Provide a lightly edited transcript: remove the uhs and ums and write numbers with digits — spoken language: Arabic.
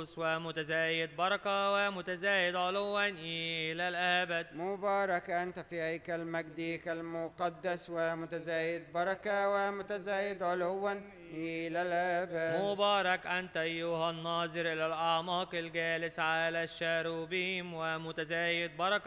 القدوس ومتزايد بركة ومتزايد علوا إلى الأبد. مبارك أنت في هيكل مجدك المقدس ومتزايد بركة ومتزايد علوا إلى الأبد. مبارك أنت أيها الناظر إلى الأعماق الجالس على الشاروبيم ومتزايد بركة